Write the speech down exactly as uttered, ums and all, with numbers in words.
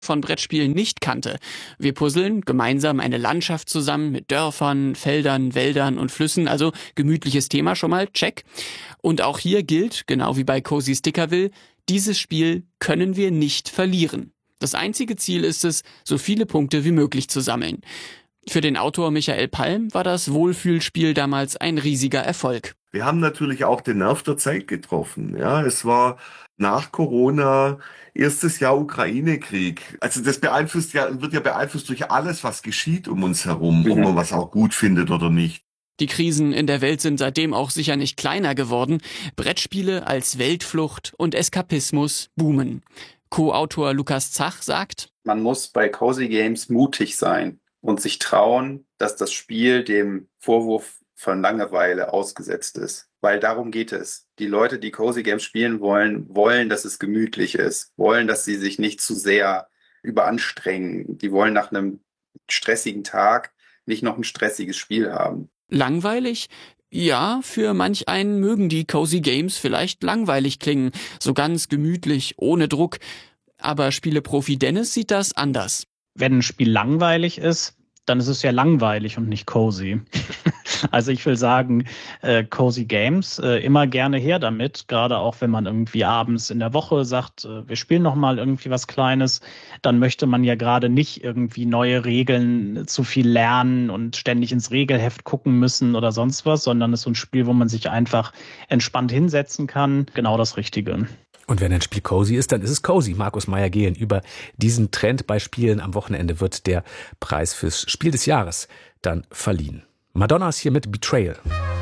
von Brettspielen nicht kannte. Wir puzzeln gemeinsam eine Landschaft zusammen mit Dörfern, Feldern, Wäldern und Flüssen, also gemütliches Thema schon mal, check. Und auch hier gilt, genau wie bei Cozy Stickerville, dieses Spiel können wir nicht verlieren. Das einzige Ziel ist es, so viele Punkte wie möglich zu sammeln. Für den Autor Michael Palm war das Wohlfühlspiel damals ein riesiger Erfolg. Wir haben natürlich auch den Nerv der Zeit getroffen. Ja, es war nach Corona, erstes Jahr Ukraine-Krieg. Also das beeinflusst ja, wird ja beeinflusst durch alles, was geschieht um uns herum, ob man was auch gut findet oder nicht. Die Krisen in der Welt sind seitdem auch sicher nicht kleiner geworden. Brettspiele als Weltflucht und Eskapismus boomen. Co-Autor Lukas Zach sagt: Man muss bei Cozy Games mutig sein und sich trauen, dass das Spiel dem Vorwurf von Langeweile ausgesetzt ist. Weil darum geht es. Die Leute, die Cozy Games spielen wollen, wollen, dass es gemütlich ist, wollen, dass sie sich nicht zu sehr überanstrengen. Die wollen nach einem stressigen Tag nicht noch ein stressiges Spiel haben. Langweilig? Ja, für manch einen mögen die Cozy Games vielleicht langweilig klingen, so ganz gemütlich, ohne Druck. Aber Spieleprofi Dennis sieht das anders. Wenn ein Spiel langweilig ist, dann ist es ja langweilig und nicht cozy. Also ich will sagen, äh, Cozy Games, äh, immer gerne her damit, gerade auch wenn man irgendwie abends in der Woche sagt, äh, wir spielen noch mal irgendwie was Kleines, dann möchte man ja gerade nicht irgendwie neue Regeln zu viel lernen und ständig ins Regelheft gucken müssen oder sonst was, sondern es ist so ein Spiel, wo man sich einfach entspannt hinsetzen kann. Genau das Richtige. Und wenn ein Spiel cozy ist, dann ist es cozy. Markus Meyer-Gehlen über diesen Trend bei Spielen. Am Wochenende wird der Preis fürs Spiel des Jahres dann verliehen. Madonna ist hier mit Betrayal.